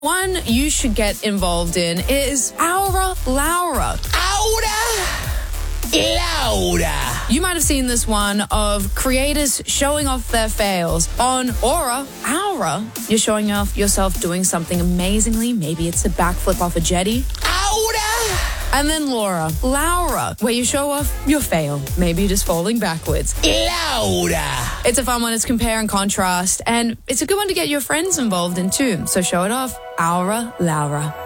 One you should get involved in is Aura Laura. Laura. You might have seen this one of creators showing off their fails. On Aura, you're showing off yourself doing something amazingly. Maybe it's a backflip off a jetty. And then Laura, where you show off your fail. Maybe just falling backwards. Laura. It's a fun one. It's compare and contrast. And it's a good one to get your friends involved in too. So show it off. Aura Laura.